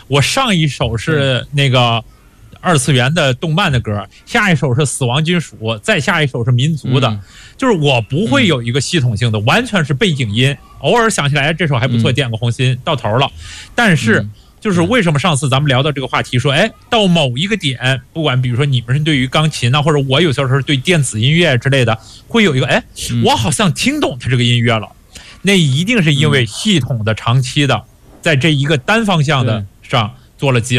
我上一首是那个二次元的动漫的歌，下一首是死亡金属，再下一首是民族的，就是我不会有一个系统性的，完全是背景音，偶尔想起来这首还不错，点个红心到头了。但是就是为什么上次咱们聊到这个话题，说哎，到某一个点，不管比如说你们是对于钢琴啊，或者我有些时候对电子音乐之类的，会有一个哎，我好像听懂它这个音乐了，那一定是因为系统的长期的在这一个单方向的上做了积累。